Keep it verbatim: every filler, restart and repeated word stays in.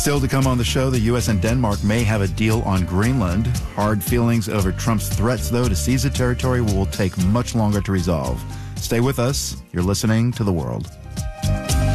Still to come on the show, the U S and Denmark may have a deal on Greenland. Hard feelings over Trump's threats, though, to seize the territory will take much longer to resolve. Stay with us. You're listening to The World.